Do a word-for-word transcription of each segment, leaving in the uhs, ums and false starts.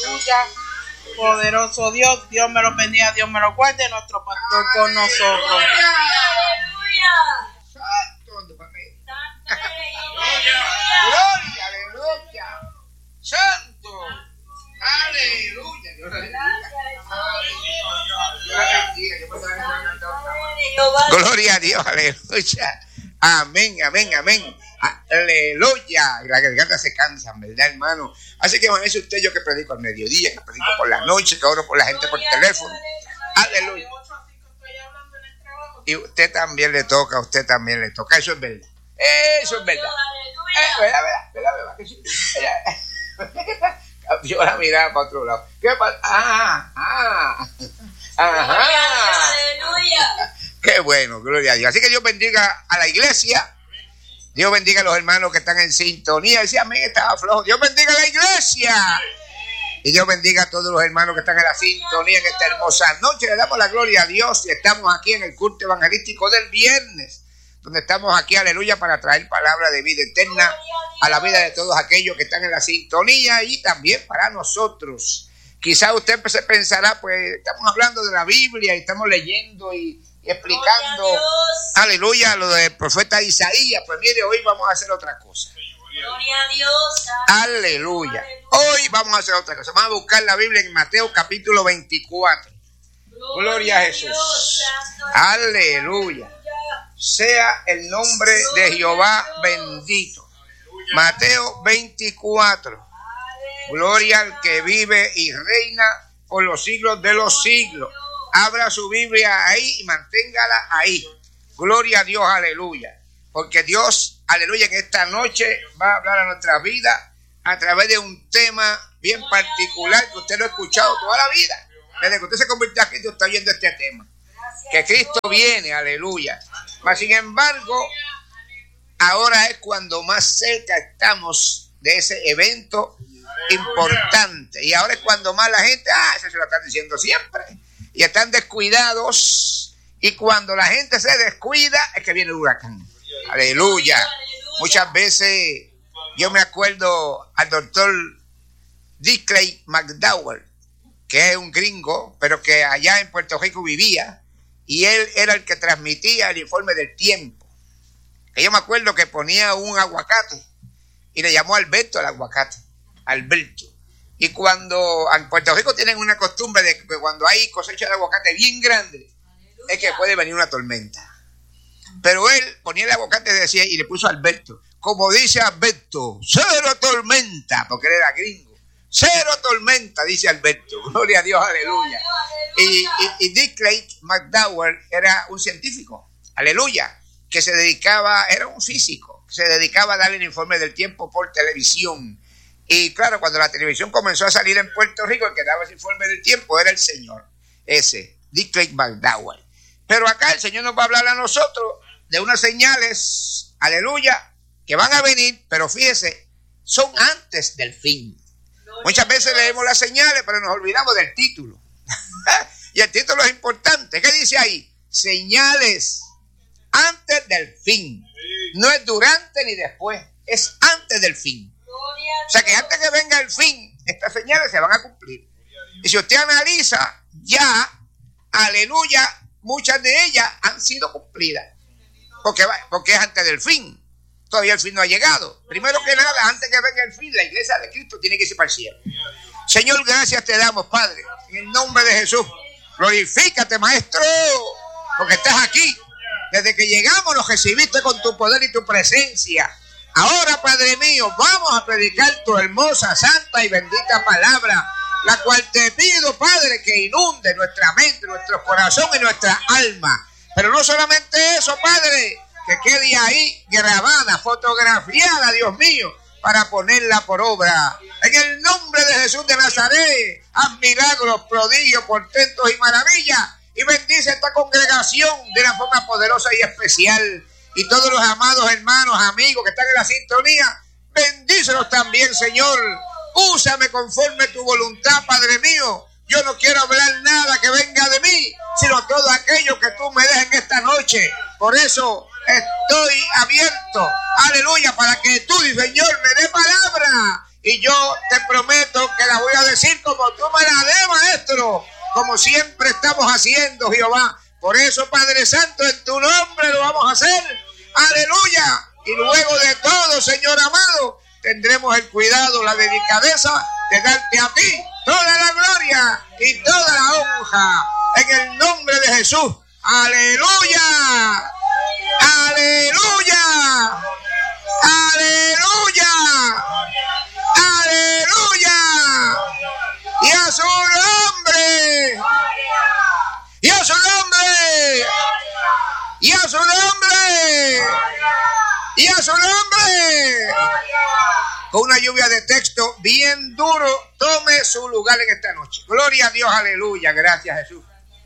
aleluya. Poderoso Dios, Dios me lo bendiga, Dios me lo guarde, nuestro pastor con nosotros. ¡Aleluya! ¡Gloria, aleluya! ¡Santo! ¡Aleluya! Dios la bendiga. Gloria a Dios, aleluya. Amén, amén, amén. Aleluya. Y las gargantas se cansan, ¿verdad, hermano? Así que imagínese usted, yo que predico al mediodía, que predico por la noche, que oro por la gente por teléfono. Aleluya. Y usted también le toca, a usted también le toca. Eso es verdad. Eso es verdad. Eh, ¿Verdad, verdad, verdad, verdad? Que sí. Yo la miraba para otro lado. ¿Qué pasa? Ah, ah. Ajá. Aleluya. Qué bueno, gloria a Dios. Así que Dios bendiga a la iglesia. Dios bendiga a los hermanos que están en sintonía. Decía, amén, estaba flojo. Dios bendiga a la iglesia. Y Dios bendiga a todos los hermanos que están en la sintonía en esta hermosa noche. Le damos la gloria a Dios y estamos aquí en el culto evangelístico del viernes, donde estamos aquí, aleluya, para traer palabra de vida eterna a la vida de todos aquellos que están en la sintonía y también para nosotros. Quizá usted se pensará, pues estamos hablando de la Biblia y estamos leyendo y, y explicando, aleluya, lo del profeta Isaías. Pues mire, hoy vamos a hacer otra cosa. Gloria a Dios. Aleluya. Hoy vamos a hacer otra cosa. Vamos a buscar la Biblia en Mateo capítulo veinticuatro. Gloria a Jesús. Aleluya. Sea el nombre de Jehová bendito. Mateo veinticuatro. Gloria al que vive y reina por los siglos de los siglos. Abra su Biblia ahí y manténgala ahí. Gloria a Dios, aleluya. Porque Dios, aleluya, en esta noche va a hablar a nuestra vida a través de un tema bien particular que usted lo ha escuchado toda la vida. Desde que usted se convirtió aquí, usted está oyendo este tema. Que Cristo viene, aleluya. Mas sin embargo, ahora es cuando más cerca estamos de ese evento importante. Y ahora es cuando más la gente, ah, eso se lo están diciendo siempre. Y están descuidados. Y cuando la gente se descuida, es que viene el huracán. Aleluya. Muchas veces yo me acuerdo al doctor Dickley McDowell, que es un gringo, pero que allá en Puerto Rico vivía, y él era el que transmitía el informe del tiempo. Que yo me acuerdo que ponía un aguacate y le llamó Alberto al aguacate, Alberto. Y cuando en Puerto Rico tienen una costumbre de que cuando hay cosecha de aguacate bien grande, es que puede venir una tormenta. Pero él ponía el aguacate y decía, y le puso Alberto, como dice Alberto, cero tormenta, porque él era gringo. Cero tormenta, dice Alberto. Gloria a Dios, aleluya. Y, y, y Dickley McDowell era un científico, aleluya, que se dedicaba, era un físico, se dedicaba a darle el informe del tiempo por televisión. Y claro, cuando la televisión comenzó a salir en Puerto Rico, el que daba ese informe del tiempo era el señor, ese, Dickley McDowell. Pero acá el Señor nos va a hablar a nosotros de unas señales, aleluya, que van a venir, pero fíjese, son antes del fin. Muchas veces leemos las señales, pero nos olvidamos del título. Y el título es importante. ¿Qué dice ahí? Señales antes del fin. No es durante ni después, es antes del fin. O sea que antes que venga el fin, estas señales se van a cumplir. Y si usted analiza, ya, aleluya, muchas de ellas han sido cumplidas. Porque, porque es antes del fin. Todavía el fin no ha llegado. Primero que nada, antes que venga el fin, la iglesia de Cristo tiene que irse para el cielo. Señor, gracias te damos, Padre, en el nombre de Jesús. Glorifícate, Maestro, porque estás aquí. Desde que llegamos nos recibiste con tu poder y tu presencia. Ahora, Padre mío, vamos a predicar tu hermosa, santa y bendita palabra, la cual te pido, Padre, que inunde nuestra mente, nuestro corazón y nuestra alma. Pero no solamente eso, Padre, que quede ahí grabada, fotografiada, Dios mío, para ponerla por obra. En el nombre de Jesús de Nazaret, haz milagros, prodigios, portentos y maravillas. Y bendice esta congregación de una forma poderosa y especial. Y todos los amados hermanos, amigos que están en la sintonía, bendícelos también, Señor. Úsame conforme tu voluntad, Padre mío. Yo no quiero hablar nada que venga de mí, sino todo aquello que tú me des en esta noche. Por eso estoy abierto, aleluya, para que tú, Señor, me dé palabra. Y yo te prometo que la voy a decir como tú me la des, maestro, como siempre estamos haciendo, Jehová. Por eso, Padre Santo, en tu nombre lo vamos a hacer. Aleluya. Y luego de todo, Señor amado, tendremos el cuidado, la delicadeza de darte a ti toda la gloria y toda la honra. En el nombre de Jesús. Aleluya. Aleluya. Aleluya. Aleluya. Y a su nombre. Y a su nombre. Y a su nombre. Y a su nombre. Con una lluvia de texto bien duro, tome su lugar en esta noche. Gloria a Dios, aleluya. Gracias, Jesús.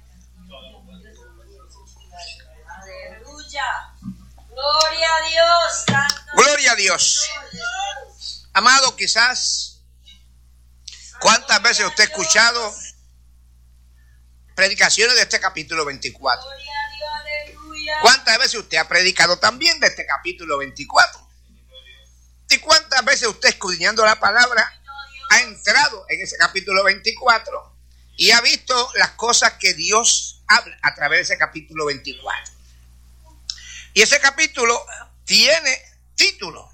Aleluya. Gloria a Dios. Santo. Gloria a Dios. Amado, quizás, ¿cuántas veces usted ha escuchado predicaciones de este capítulo veinticuatro? ¿Cuántas veces usted ha predicado también de este capítulo veinticuatro? ¿Y cuántas veces usted, escudriñando la palabra, ha entrado en ese capítulo veinticuatro y ha visto las cosas que Dios habla a través de ese capítulo veinticuatro? Y ese capítulo tiene título: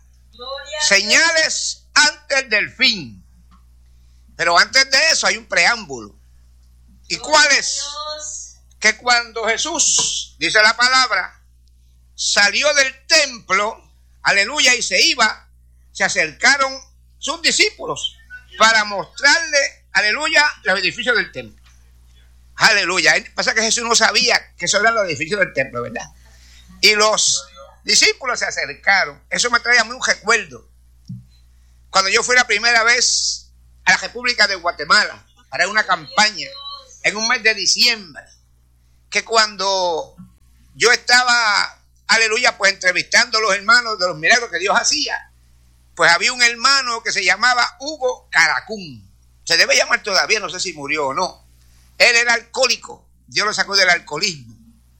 Señales antes del fin. Pero antes de eso hay un preámbulo. ¿Y cuál es? Que cuando Jesús, dice la palabra, salió del templo, aleluya, y se iba, se acercaron sus discípulos para mostrarle, aleluya, los edificios del templo. Aleluya. Pasa que Jesús no sabía que esos eran los edificios del templo, ¿verdad? Y los discípulos se acercaron. Eso me trae a mí un recuerdo. Cuando yo fui la primera vez a la República de Guatemala para una campaña en un mes de diciembre, que cuando yo estaba, aleluya, pues entrevistando a los hermanos de los milagros que Dios hacía, pues había un hermano que se llamaba Hugo Caracún. Se debe llamar todavía, no sé si murió o no. Él era alcohólico. Dios lo sacó del alcoholismo.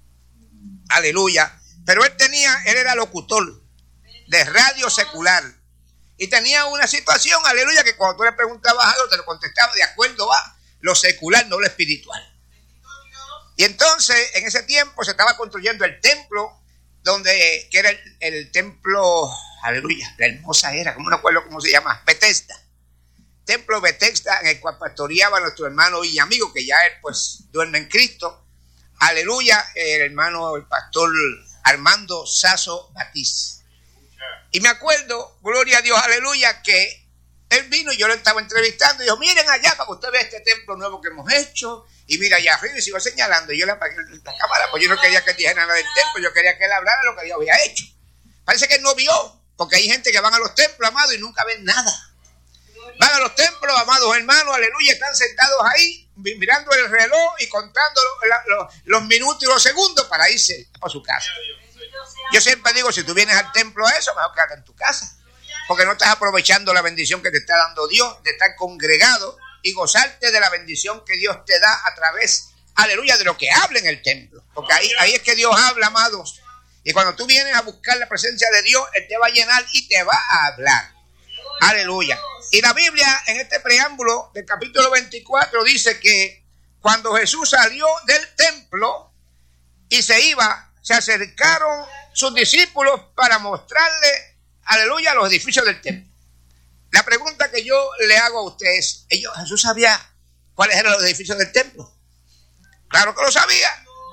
Aleluya. Pero él tenía, él era locutor de radio secular. Y tenía una situación, aleluya, que cuando tú le preguntabas algo, te lo contestaba de acuerdo a lo secular, no lo espiritual. Y entonces, en ese tiempo se estaba construyendo el templo, donde, que era el, el templo, aleluya, la hermosa era, como no acuerdo cómo se llama, Betesda. Templo Betesda, en el cual pastoreaba nuestro hermano y amigo, que ya él pues duerme en Cristo. Aleluya, el hermano, el pastor Armando Sasso Batiz. Y me acuerdo, gloria a Dios, aleluya, que él vino y yo lo estaba entrevistando y dijo: miren allá para que usted vea este templo nuevo que hemos hecho. Y mira allá arriba, y se iba señalando. Y yo le apagué la cámara, pues yo no quería que él dijera nada del templo, yo quería que él hablara lo que Dios había hecho. Parece que él no vio, porque hay gente que van a los templos, amados, y nunca ven nada. Van a los templos, amados hermanos, aleluya, están sentados ahí, mirando el reloj y contando los, los, los minutos y los segundos para irse a su casa. Yo siempre digo, si tú vienes al templo a eso, mejor quédate en tu casa, porque no estás aprovechando la bendición que te está dando Dios de estar congregado y gozarte de la bendición que Dios te da a través, aleluya, de lo que habla en el templo. Porque ahí, ahí es que Dios habla, amados. Y cuando tú vienes a buscar la presencia de Dios, Él te va a llenar y te va a hablar. Aleluya. Y la Biblia, en este preámbulo del capítulo veinticuatro, dice que cuando Jesús salió del templo y se iba, se acercaron sus discípulos para mostrarle, aleluya, los edificios del templo. La pregunta que yo le hago a ustedes, ellos, ¿Jesús sabía cuáles eran los edificios del templo? Claro que lo sabía.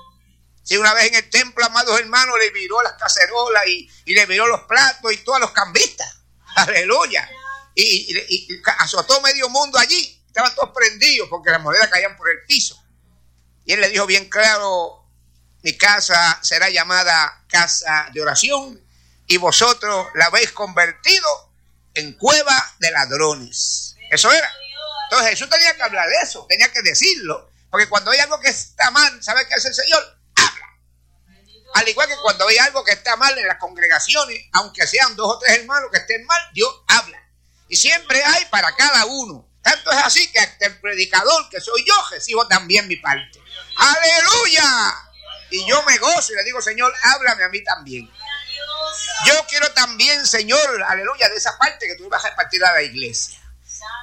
Si una vez en el templo, amados hermanos, le miró las cacerolas y, y le miró los platos y todos los cambistas. Aleluya. Y, y, y azotó medio mundo allí. Estaban todos prendidos porque las monedas caían por el piso. Y él le dijo bien claro: mi casa será llamada casa de oración y vosotros la habéis convertido en cueva de ladrones. Eso era. Entonces Jesús tenía que hablar de eso, tenía que decirlo, porque cuando hay algo que está mal, ¿sabe qué hace el Señor? Habla. Al igual que cuando hay algo que está mal en las congregaciones, aunque sean dos o tres hermanos que estén mal, Dios habla. Y siempre hay para cada uno. Tanto es así que hasta el predicador, que soy yo, recibo también mi parte. ¡Aleluya! Y yo me gozo y le digo: Señor, háblame a mí también. Yo quiero también, Señor, aleluya, de esa parte que tú vas a repartir a la iglesia.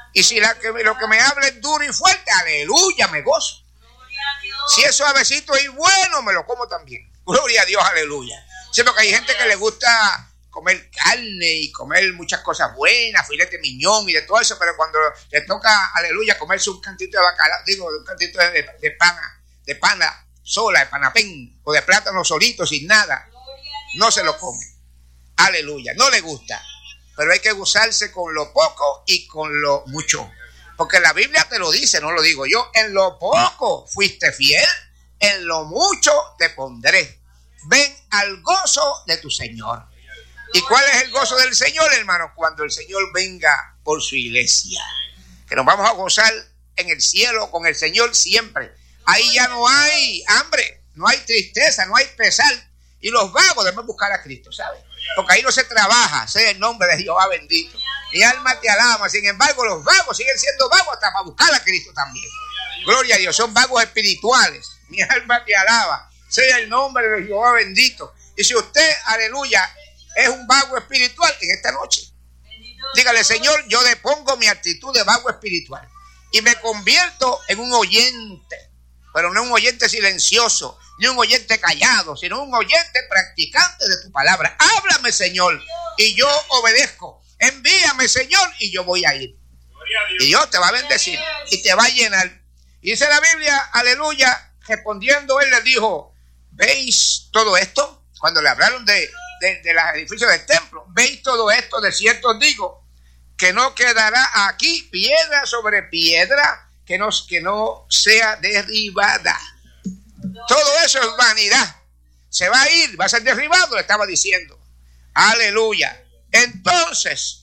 Y si la que, lo que me habla es duro y fuerte, aleluya, me gozo. Si es suavecito y bueno, me lo como también. Gloria a Dios, aleluya. Siento que hay gente que le gusta comer carne y comer muchas cosas buenas, filete de miñón y de todo eso, pero cuando le toca, aleluya, comerse un cantito de bacalao, digo, un cantito de, de, de pana, de pana sola, de panapén, o de plátano solito, sin nada, no se lo come. Aleluya, no le gusta. Pero hay que gozarse con lo poco y con lo mucho. Porque la Biblia te lo dice, no lo digo yo. En lo poco fuiste fiel, en lo mucho te pondré. Ven al gozo de tu Señor. ¿Y cuál es el gozo del Señor, hermano? Cuando el Señor venga por su iglesia. Que nos vamos a gozar en el cielo con el Señor siempre. Ahí ya no hay hambre, no hay tristeza, no hay pesar. Y los vagos deben buscar a Cristo, ¿sabes? Porque ahí no se trabaja, sea el nombre de Jehová bendito. Mi alma te alaba. Sin embargo, los vagos siguen siendo vagos hasta para buscar a Cristo también. Gloria a Dios, son vagos espirituales. Mi alma te alaba. Sea el nombre de Jehová bendito. Y si usted, aleluya, es un vago espiritual en esta noche, dígale: Señor, yo depongo mi actitud de vago espiritual y me convierto en un oyente, pero no un oyente silencioso, ni un oyente callado, sino un oyente practicante de tu palabra. Háblame, Señor, y yo obedezco. Envíame, Señor, y yo voy a ir. Y Dios te va a bendecir y te va a llenar. Y dice la Biblia, aleluya, respondiendo él les dijo: ¿veis todo esto? Cuando le hablaron de, de, de los edificios del templo, ¿veis todo esto? De cierto os digo que no quedará aquí piedra sobre piedra que no, que no sea derribada. Todo eso es vanidad. Se va a ir, va a ser derribado, le estaba diciendo. Aleluya. Entonces,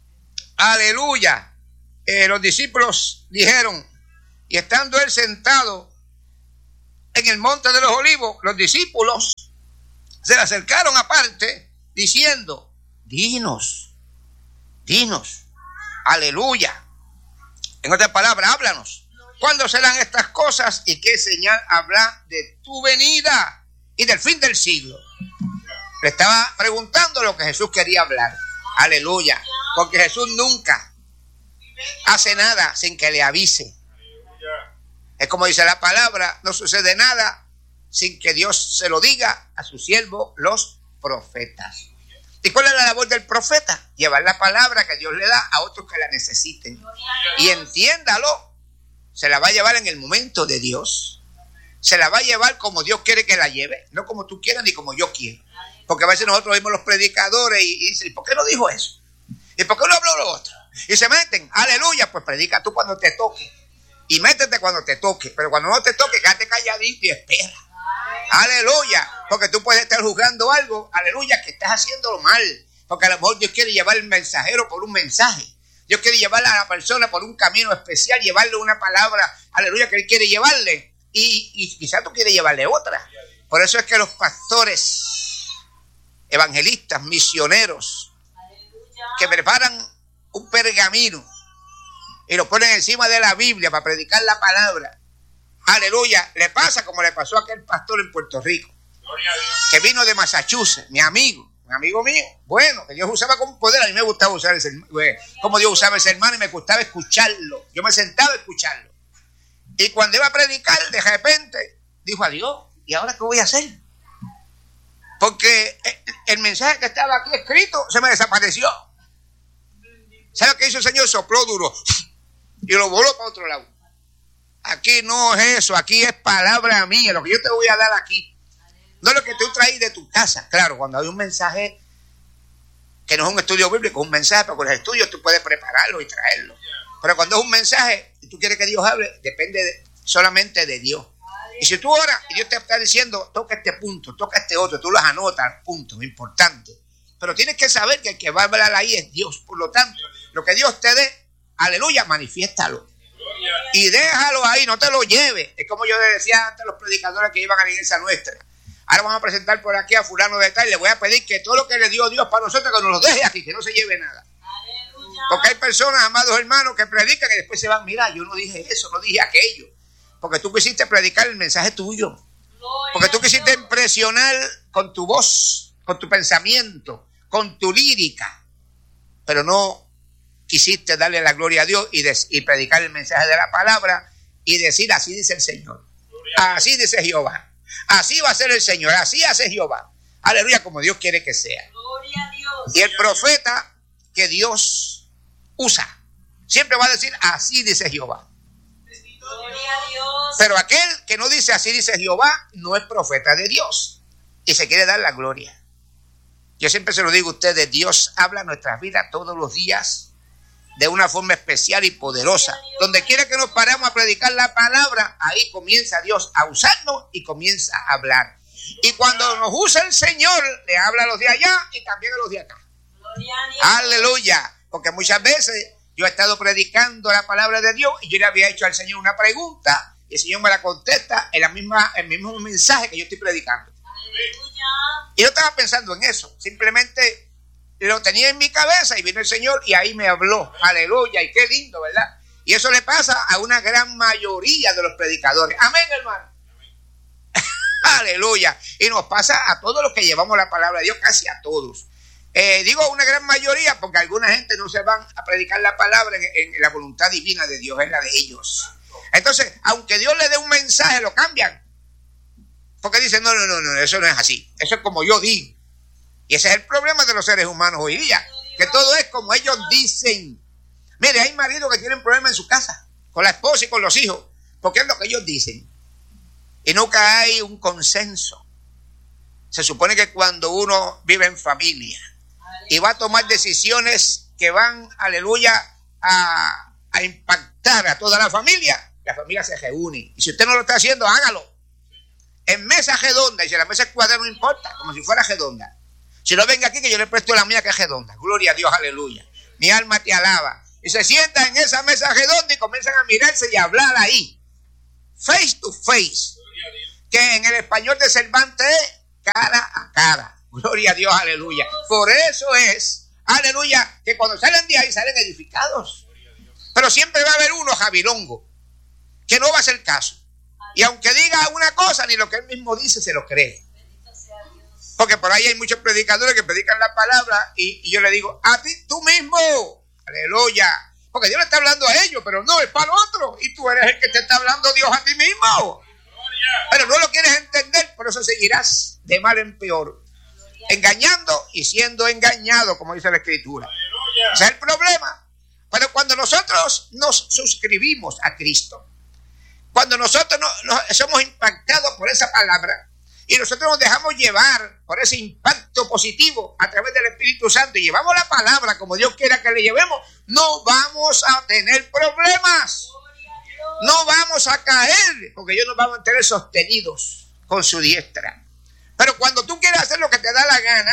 aleluya, eh, los discípulos dijeron, y estando él sentado en el monte de los olivos, los discípulos se le acercaron aparte diciendo: dinos, dinos, aleluya. En otras palabras, háblanos. ¿Cuándo serán estas cosas y qué señal habrá de tu venida y del fin del siglo? Le estaba preguntando lo que Jesús quería hablar. Aleluya. Porque Jesús nunca hace nada sin que le avise. Es como dice la palabra, no sucede nada sin que Dios se lo diga a sus siervos, los profetas. ¿Y cuál es la labor del profeta? Llevar la palabra que Dios le da a otros que la necesiten. Y entiéndalo, se la va a llevar en el momento de Dios. Se la va a llevar como Dios quiere que la lleve, no como tú quieras ni como yo quiero. Porque a veces nosotros vemos los predicadores y, y dicen: ¿por qué no dijo eso? ¿Y por qué no habló lo otro? Y se meten, aleluya, pues predica tú cuando te toque. Y métete cuando te toque. Pero cuando no te toque, quédate calladito y espera. Aleluya. Porque tú puedes estar juzgando algo, aleluya, que estás haciéndolo mal. Porque a lo mejor Dios quiere llevar el mensajero por un mensaje. Dios quiere llevar a la persona por un camino especial, llevarle una palabra, aleluya, que Él quiere llevarle. Y, y quizás tú quieres llevarle otra. Por eso es que los pastores, evangelistas, misioneros, que preparan un pergamino y lo ponen encima de la Biblia para predicar la palabra, aleluya, le pasa como le pasó a aquel pastor en Puerto Rico, que vino de Massachusetts, mi amigo, un amigo mío, bueno, que Dios usaba con poder. A mí me gustaba usar ese, como Dios usaba ese hermano, y me gustaba escucharlo. Yo me sentaba a escucharlo. Y cuando iba a predicar, de repente dijo: adiós, ¿y ahora qué voy a hacer? Porque el, el mensaje que estaba aquí escrito se me desapareció. ¿Sabe qué hizo el Señor? Sopló duro y lo voló para otro lado. Aquí no es eso, aquí es palabra mía, lo que yo te voy a dar aquí. No es lo que tú traes de tu casa. Claro, cuando hay un mensaje que no es un estudio bíblico, es un mensaje, pero con los estudios tú puedes prepararlo y traerlo. Pero cuando es un mensaje y tú quieres que Dios hable, depende de, solamente de Dios. Y si tú oras y Dios te está diciendo: toca este punto, toca este otro, tú los anotas, punto, es importante. Pero tienes que saber que el que va a hablar ahí es Dios. Por lo tanto, lo que Dios te dé, aleluya, manifiéstalo. Y déjalo ahí, no te lo lleves. Es como yo le decía antes a los predicadores que iban a la iglesia nuestra: ahora vamos a presentar por aquí a fulano de tal, y le voy a pedir que todo lo que le dio Dios para nosotros, que nos lo deje aquí, que no se lleve nada. Aleluya. Porque hay personas, amados hermanos, que predican y después se van: mira, yo no dije eso, no dije aquello. Porque tú quisiste predicar el mensaje tuyo. Porque tú quisiste impresionar con tu voz, con tu pensamiento, con tu lírica. Pero no quisiste darle la gloria a Dios y, des, y predicar el mensaje de la palabra y decir, así dice el Señor, así dice Jehová, así va a ser el Señor, así hace Jehová. Aleluya, como Dios quiere que sea. Gloria a Dios. Y el profeta que Dios usa siempre va a decir, así dice Jehová. Gloria a Dios. Pero aquel que no dice así dice Jehová no es profeta de Dios y se quiere dar la gloria. Yo siempre se lo digo a ustedes, Dios habla en nuestras vidas todos los días de una forma especial y poderosa. Donde quiera que nos paremos a predicar la palabra, ahí comienza Dios a usarnos y comienza a hablar. Y cuando nos usa el Señor, le habla a los de allá y también a los de acá. Gloria a Dios. Aleluya. Porque muchas veces yo he estado predicando la palabra de Dios y yo le había hecho al Señor una pregunta y el Señor me la contesta en la misma, el mismo mensaje que yo estoy predicando. Aleluya. Y yo estaba pensando en eso, simplemente lo tenía en mi cabeza y vino el Señor y ahí me habló. Aleluya, y qué lindo, ¿verdad? Y eso le pasa a una gran mayoría de los predicadores. Amén, hermano. Aleluya. Y nos pasa a todos los que llevamos la palabra de Dios, casi a todos. Eh, digo una gran mayoría porque alguna gente no se van a predicar la palabra en, en la voluntad divina de Dios, es la de ellos. Entonces, aunque Dios le dé un mensaje, lo cambian. Porque dicen, no, no, no, no, eso no es así. Eso es como yo digo. Y ese es el problema de los seres humanos hoy día. Que todo es como ellos dicen. Mire, hay maridos que tienen problemas en su casa, con la esposa y con los hijos, porque es lo que ellos dicen. Y nunca hay un consenso. Se supone que cuando uno vive en familia y va a tomar decisiones que van, aleluya, a, a impactar a toda la familia, la familia se reúne. Y si usted no lo está haciendo, hágalo. En mesa redonda, y si la mesa es cuadrada no importa, como si fuera redonda. Si no, venga aquí que yo le presto la mía que es redonda. Gloria a Dios, aleluya. Mi alma te alaba. Y se sientan en esa mesa redonda y comienzan a mirarse y a hablar ahí. Face to face. Que en el español de Cervantes es cara a cara. Gloria a Dios, aleluya. Por eso es, aleluya, que cuando salen de ahí salen edificados. Pero siempre va a haber uno jabilongo que no va a hacer caso. Y aunque diga una cosa, ni lo que él mismo dice se lo cree. Porque por ahí hay muchos predicadores que predican la palabra y, y yo le digo, a ti, tú mismo, aleluya. Porque Dios le está hablando a ellos, pero no, es para el otro. Y tú eres el que te está hablando Dios a ti mismo. Pero no lo quieres entender, por eso seguirás de mal en peor. Engañando y siendo engañado, como dice la Escritura. Ese es el problema. Pero cuando nosotros nos suscribimos a Cristo, cuando nosotros no, no, somos impactados por esa palabra y nosotros nos dejamos llevar por ese impacto positivo a través del Espíritu Santo y llevamos la palabra como Dios quiera que le llevemos, no vamos a tener problemas. No vamos a caer porque ellos nos van a mantener sostenidos con su diestra. Pero cuando tú quieres hacer lo que te da la gana,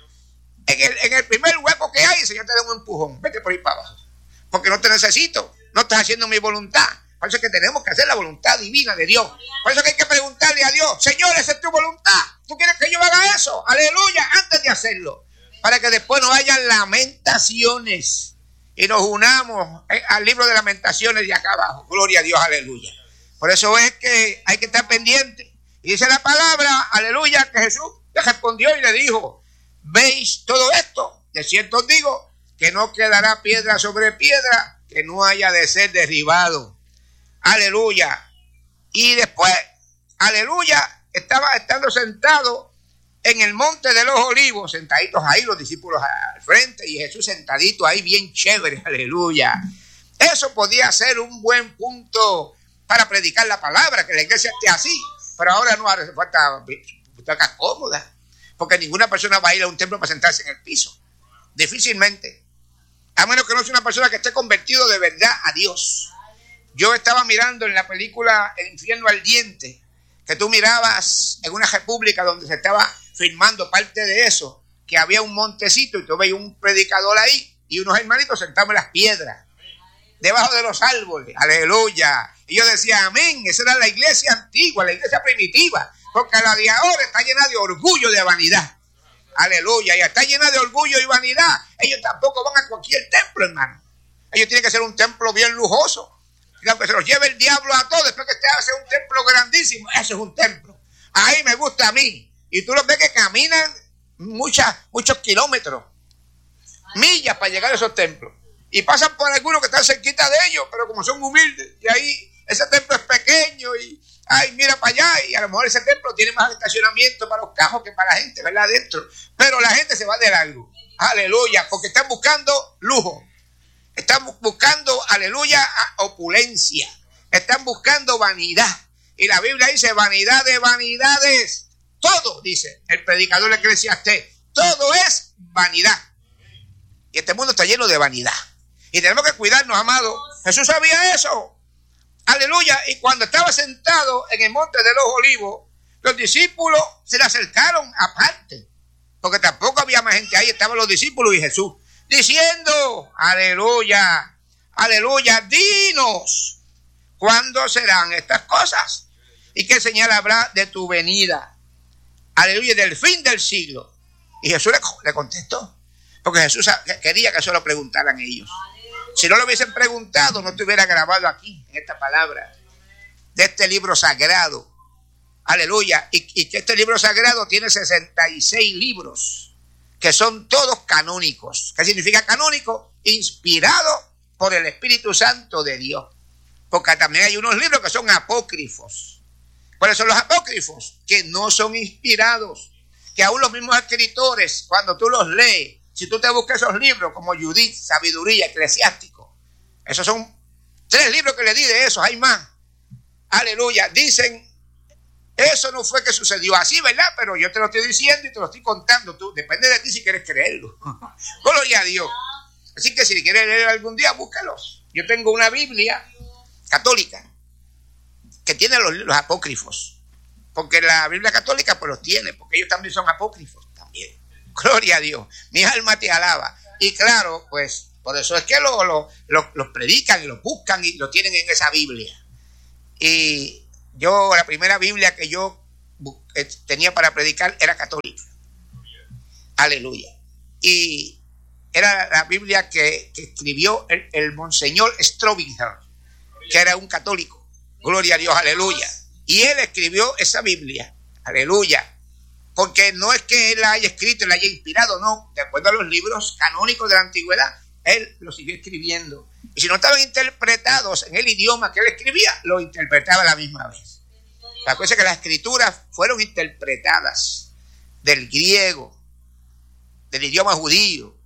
en el, en el primer hueco que hay, el Señor te da un empujón. Vete por ahí para abajo. Porque no te necesito. No estás haciendo mi voluntad. Por eso es que tenemos que hacer la voluntad divina de Dios. Por eso es que hay que preguntarle a Dios, Señor, esa es tu voluntad. ¿Tú quieres que yo haga eso? Aleluya, antes de hacerlo. Para que después no haya lamentaciones. Y nos unamos al libro de lamentaciones de acá abajo. Gloria a Dios, aleluya. Por eso es que hay que estar pendiente. Y dice la palabra, aleluya, que Jesús le respondió y le dijo, ¿veis todo esto? De cierto os digo que no quedará piedra sobre piedra que no haya de ser derribado. Aleluya. Y después, aleluya, estaba estando sentado en el monte de los olivos, sentaditos ahí, los discípulos al frente y Jesús sentadito ahí bien chévere, aleluya. Eso podía ser un buen punto para predicar la palabra, que la iglesia esté así. Pero ahora no hace falta butacas cómodas, porque ninguna persona va a ir a un templo para sentarse en el piso. Difícilmente. A menos que no sea una persona que esté convertido de verdad a Dios. Yo estaba mirando en la película El infierno ardiente, que tú mirabas en una república donde se estaba filmando parte de eso, que había un montecito y tú veías un predicador ahí y unos hermanitos sentados en las piedras, debajo de los árboles, aleluya. Y yo decía, amén, esa era la iglesia antigua, la iglesia primitiva, porque la de ahora está llena de orgullo, de vanidad, aleluya, y está llena de orgullo y vanidad. Ellos tampoco van a cualquier templo, hermano. Ellos tienen que ser un templo bien lujoso, que se los lleve el diablo a todos, después que usted hace un templo grandísimo, eso es un templo, ahí me gusta a mí. Y tú los ves que caminan muchas, muchos kilómetros, millas para llegar a esos templos. Y pasan por algunos que están cerquita de ellos, pero como son humildes, y ahí ese templo es pequeño y, ay, mira para allá, y a lo mejor ese templo tiene más estacionamiento para los carros que para la gente, ¿verdad? Adentro. Pero la gente se va de largo. Aleluya, porque están buscando lujo. Están buscando, aleluya, opulencia. Están buscando vanidad. Y la Biblia dice, vanidad de vanidades. Todo, dice el predicador de Eclesiastés. Todo es vanidad. Y este mundo está lleno de vanidad. Y tenemos que cuidarnos, amados. Jesús sabía eso. Aleluya. Y cuando estaba sentado en el monte de los olivos, los discípulos se le acercaron aparte. Porque tampoco había más gente ahí. Estaban los discípulos y Jesús. Diciendo, aleluya, aleluya, dinos, ¿cuándo serán estas cosas? ¿Y qué señal habrá de tu venida? Aleluya, del fin del siglo. Y Jesús le, le contestó, porque Jesús quería que eso lo preguntaran ellos. Si no lo hubiesen preguntado, no estuviera grabado aquí, en esta palabra, de este libro sagrado. Aleluya, y, y que este libro sagrado tiene sesenta y seis libros. Que son todos canónicos. ¿Qué significa canónico? Inspirado por el Espíritu Santo de Dios. Porque también hay unos libros que son apócrifos. ¿Cuáles son los apócrifos? Que no son inspirados. Que aún los mismos escritores, cuando tú los lees, si tú te buscas esos libros como Judith, Sabiduría, Eclesiástico, esos son tres libros que le di de esos, hay más. Aleluya, dicen, eso no fue que sucedió así, ¿verdad? Pero yo te lo estoy diciendo y te lo estoy contando. Tú, depende de ti si quieres creerlo. Gloria a Dios. Así que si quieres leer algún día, búscalos. Yo tengo una Biblia católica que tiene los, los apócrifos. Porque la Biblia católica pues los tiene, porque ellos también son apócrifos también. Gloria a Dios. Mi alma te alaba. Y claro, pues por eso es que los lo, lo, lo predican y los buscan y lo tienen en esa Biblia. Y yo, la primera Biblia que yo tenía para predicar era católica. Aleluya. Y era la Biblia que, que escribió el, el Monseñor Strobinger, que era un católico. Gloria a Dios, aleluya. Y él escribió esa Biblia. Aleluya. Porque no es que él la haya escrito y la haya inspirado, no. De acuerdo a los libros canónicos de la antigüedad, él lo siguió escribiendo. Y si no estaban interpretados en el idioma que él escribía, lo interpretaba a la misma vez. La cosa es que las escrituras fueron interpretadas del griego, del idioma judío.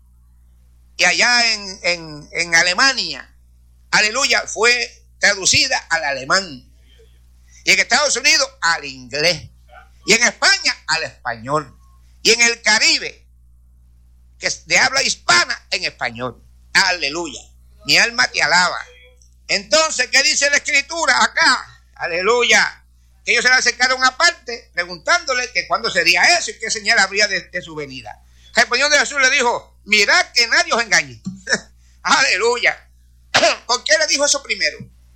Y allá en, en, en Alemania, aleluya, fue traducida al alemán. Y en Estados Unidos al inglés. Y en España al español. Y en el Caribe, que es de habla hispana, en español. Aleluya. Mi alma te alaba. Entonces, ¿qué dice la escritura acá? Aleluya. Que ellos se le acercaron aparte, preguntándole que cuándo sería eso y qué señal habría de, de su venida. Respondiendo Jesús le dijo, mirad que nadie os engañe. Aleluya. ¿Por qué le dijo eso primero?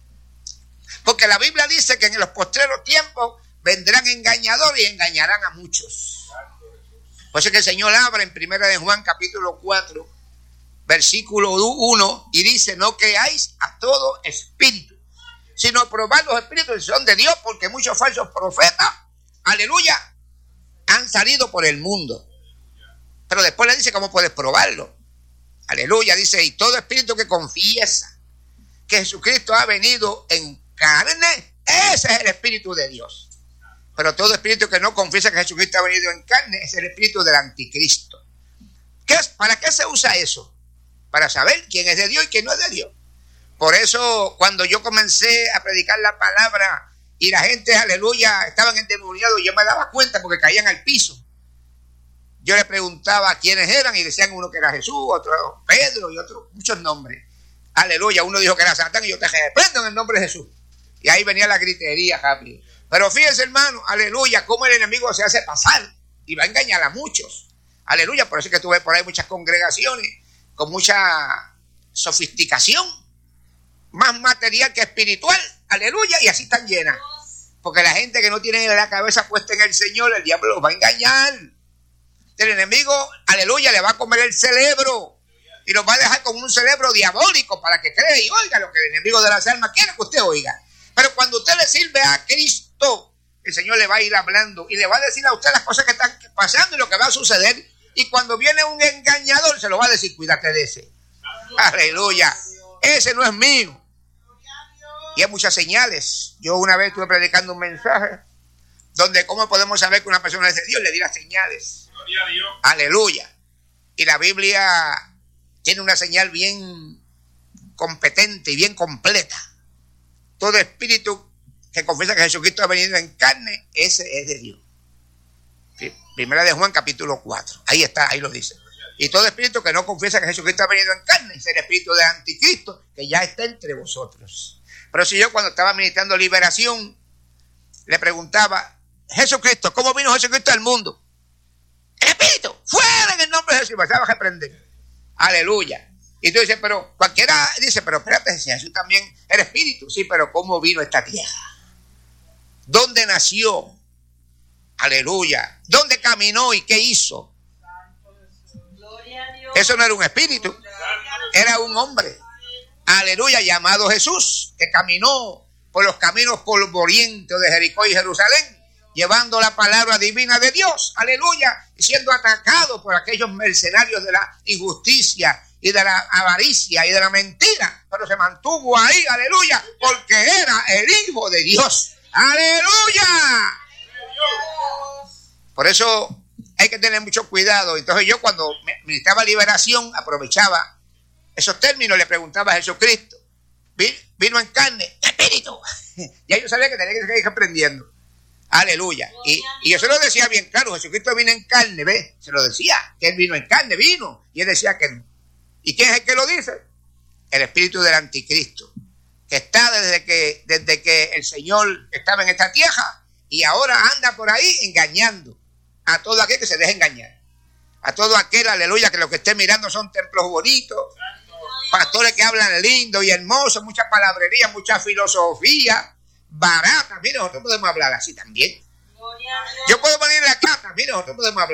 Porque la Biblia dice que en los postreros tiempos vendrán engañadores y engañarán a muchos. Por eso es que el Señor habla en primera de Juan capítulo cuatro, versículo uno, y dice, no creáis a todo espíritu, sino probad los espíritus que son de Dios, porque muchos falsos profetas, aleluya, han salido por el mundo. Pero después le dice cómo puedes probarlo. Aleluya, dice, y todo espíritu que confiesa que Jesucristo ha venido en carne, ese es el espíritu de Dios. Pero todo espíritu que no confiesa que Jesucristo ha venido en carne es el espíritu del anticristo. ¿Qué es? ¿Para qué se usa eso? Para saber quién es de Dios y quién no es de Dios. Por eso, cuando yo comencé a predicar la palabra y la gente, aleluya, estaban endemoniados, yo me daba cuenta porque caían al piso. Yo le preguntaba quiénes eran y decían uno que era Jesús, otro Pedro y otro, muchos nombres. Aleluya, uno dijo que era Satán y yo te reprendo en el nombre de Jesús. Y ahí venía la gritería rápido. Pero fíjense, hermano, aleluya, cómo el enemigo se hace pasar y va a engañar a muchos. Aleluya, por eso es que tú ves por ahí muchas congregaciones con mucha sofisticación, más material que espiritual, aleluya, y así están llenas. Porque la gente que no tiene la cabeza puesta en el Señor, el diablo los va a engañar. El enemigo, aleluya, le va a comer el cerebro y los va a dejar con un cerebro diabólico para que crea y oiga lo que el enemigo de las almas quiere que usted oiga. Pero cuando usted le sirve a Cristo, el Señor le va a ir hablando y le va a decir a usted las cosas que están pasando y lo que va a suceder. Y cuando viene un engañador, se lo va a decir, cuídate de ese. Aleluya. Ese no es mío. Y hay muchas señales. Yo una vez estuve predicando un mensaje donde cómo podemos saber que una persona es de Dios, le di las señales. Gloria a Dios. Aleluya. Y la Biblia tiene una señal bien competente y bien completa. Todo espíritu que confiesa que Jesucristo ha venido en carne, ese es de Dios. Primera de Juan capítulo cuatro. Ahí está, ahí lo dice. Y todo espíritu que no confiesa que Jesucristo ha venido en carne es el espíritu del anticristo que ya está entre vosotros. Pero si yo cuando estaba ministrando liberación le preguntaba, Jesucristo, ¿cómo vino Jesucristo al mundo? El espíritu, fuera en el nombre de Jesús. Y me estaba a reprender. Aleluya. Y tú dices, pero cualquiera dice, pero espérate, si Jesús también era espíritu. Sí, pero ¿cómo vino a esta tierra? ¿Dónde nació? Aleluya. ¿Dónde caminó y qué hizo? Gloria a Dios. Eso no era un espíritu, era un hombre. Aleluya, llamado Jesús, que caminó por los caminos polvorientos de Jericó y Jerusalén, llevando la palabra divina de Dios. Aleluya, y siendo atacado por aquellos mercenarios de la injusticia y de la avaricia y de la mentira, pero se mantuvo ahí, aleluya, porque era el Hijo de Dios. Aleluya. Por eso hay que tener mucho cuidado. Entonces yo cuando ministraba liberación aprovechaba esos términos, le preguntaba a Jesucristo, vino en carne, espíritu. Ya yo sabía que tenía que seguir aprendiendo. Aleluya. Y, y yo se lo decía bien claro, Jesucristo vino en carne, ¿ves? Se lo decía, que él vino en carne, vino. Y él decía que no. ¿Y quién es el que lo dice? El espíritu del anticristo, que está desde que, desde que el Señor estaba en esta tierra y ahora anda por ahí engañando a todo aquel que se deje engañar. A todo aquel, aleluya, que lo que esté mirando son templos bonitos, pastores que hablan lindo y hermoso, mucha palabrería, mucha filosofía barata. Mire, nosotros podemos hablar así también. Gloria a Dios. Yo puedo venir acá, mire, nosotros podemos hablar